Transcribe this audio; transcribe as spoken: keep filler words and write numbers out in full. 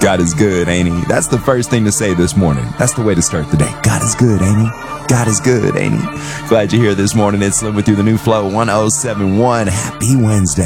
God is good, ain't he? That's the first thing to say this morning. That's the way to start the day. God is good, ain't he? God is good, ain't he? Glad you're here this morning. It's Slim with you, the new Flow one oh seven one. Happy Wednesday.